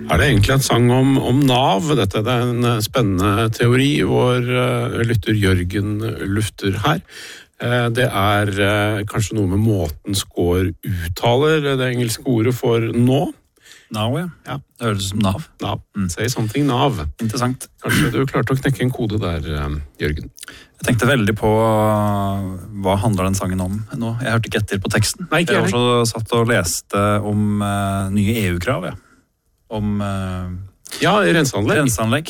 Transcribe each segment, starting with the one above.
Er det egentlig en sang om NAV? Dette er en spennende teori vår lytter Jørgen lufter her. Det kanskje noe med måten Skår uttaler det engelske ordet for nå. Now, ja. Det høres som NAV. NAV. Say something NAV. Interessant. Kanskje du klarte å knekke en kode der, Jørgen? Jeg tenkte veldig på hva handler den sangen om nå. Jeg hørte ikke etter på teksten. Nei, ikke jeg også satt og leste om nye EU-krav, Om renseanlegg.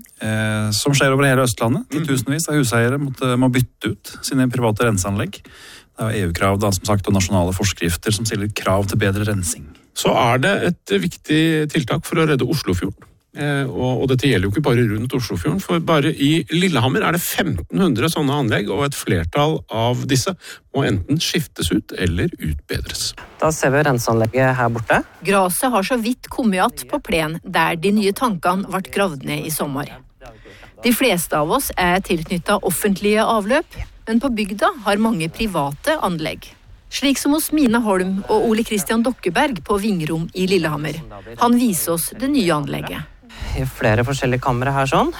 Som skjer over hele Østlandet. Titusenvis av huseiere må bytte ut sine private renseanlegg. Det EU-krav, som sagt, og nasjonale forskrifter som stiller krav til bedre rensing. Så det et viktig tiltak for å redde Oslofjorden. Og dette gjelder jo ikke bare rundt Oslofjorden, for bare i Lillehammer det 1500 sånne anlegg, og et flertall av disse må enten skiftes ut eller utbedres. Da ser vi renseanlegget her borte. Graset har så vidt kommet att på plen der de nye tankene ble gravd ned i sommer. De fleste av oss tilknyttet offentlige avløp, men på bygda har mange private anlegg. Slik som hos Mina Holm og Ole Kristian Dokkeberg på Vingrom i Lillehammer. Han viser oss det nye anlegget. I flere forskjellige kamre her sånn.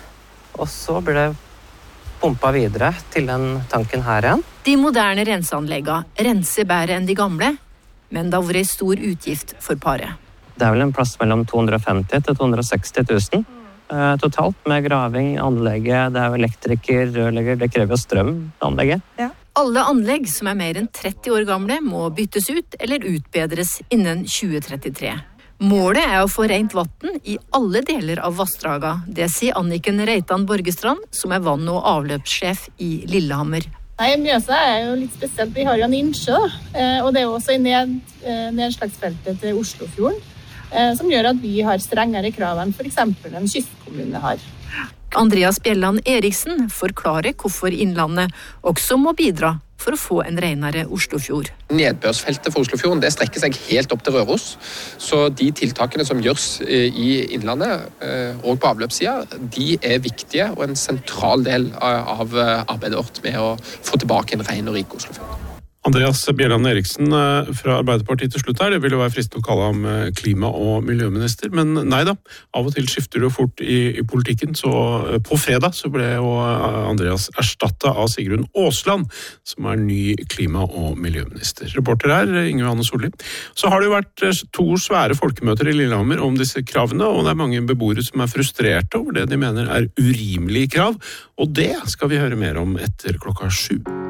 Og så blir det pumpet videre til den tanken her igjen. De moderne renseanleggene renser bedre enn de gamle, men det har vært stor utgift for paret. Det vel en plass mellom 250 til 260 000. Totalt med graving, anlegget, det jo elektriker, rørlegger, det krever jo strøm, anlegget. Ja. Alle anlegg som mer enn 30 år gamle må byttes ut eller utbedres innen 2033. Målet å få rent vatten i alle deler av vassdraga. Det sier Anniken Reitan Borgestrand, som vann- og avløpssjef i Lillehammer. Nei, Mjøsa jo litt spesielt. Vi har jo en innsjø, og det også i nedslagsfeltet til Oslofjorden, som gjør at vi har strengere krav enn for eksempel en kystkommune har. Andreas Bjelland Eriksen forklarer hvorfor Innlandet også må bidra for å få en renere Oslofjord. Nedbørsfeltet for Oslofjorden det strekker seg helt opp til Røros, så de tiltakene som gjøres i Innlandet og på avløpssiden, de viktige og en sentral del av arbeidet vårt med å få tilbake en ren og rik Oslofjord. Andreas Bjelland Eriksen fra Arbeiderpartiet til slutt her. Det ville være fristende å kalle ham klima- og miljøminister, men nei da. Av og til skifter det fort i politikken, så på fredag så ble jo Andreas erstattet av Sigrun Aasland, som ny klima- og miljøminister. Reporter her, Inge Johanne Solli. Så har det jo vært 2 svære folkemøter i Lillehammer om disse kravene, og det mange beboere som frustrerte over det de mener urimelige krav, og det skal vi høre mer om etter 7:00.